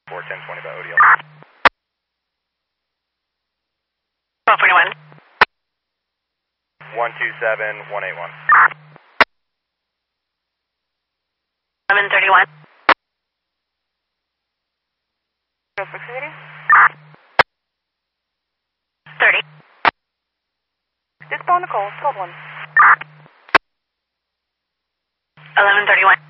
41020 by ODL. 1241. 127181. 1131. Proximity? 30. This phone call, 12-1. 1131.